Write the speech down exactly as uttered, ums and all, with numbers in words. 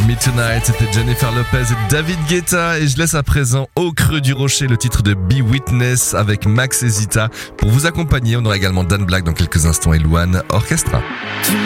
Me Tonight, c'était Jennifer Lopez et David Guetta. Et je laisse à présent Au Creux du Rocher le titre de Be Witness avec Max et Zita. Pour vous accompagner, on aura également Dan Black dans quelques instants et Luan Orchestra.